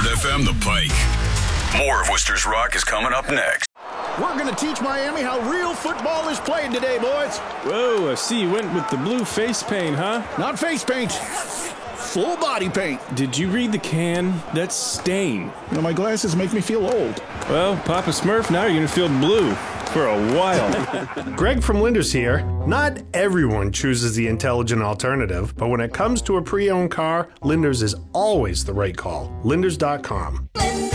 FM The Pike. More of Worcester's Rock is coming up next. We're going to teach Miami how real football is played today, boys. Whoa, I see you went with the blue face paint, huh? Not face paint. Full body paint. Did you read the can? That's stain. You know, my glasses make me feel old. Well, Papa Smurf, now you're going to feel blue for a while. Greg from Linders here. Not everyone chooses the intelligent alternative, but when it comes to a pre-owned car, Linders is always the right call. Linders.com.